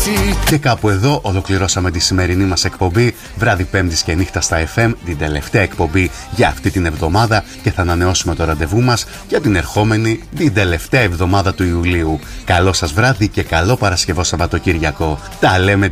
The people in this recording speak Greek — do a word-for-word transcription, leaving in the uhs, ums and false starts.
εσύ. Και κάπου εδώ ολοκληρώσαμε τη σημερινή μας εκπομπή βράδυ Πέμπτης και νύχτα στα εφ εμ, την τελευταία εκπομπή για αυτή την εβδομάδα, και θα ανανεώσουμε το ραντεβού μας για την ερχόμενη, την τελευταία εβδομάδα του Ιουλίου. Καλό σας βράδυ και καλό Παρασκευό Σαββατοκύριακο. Τα λέμε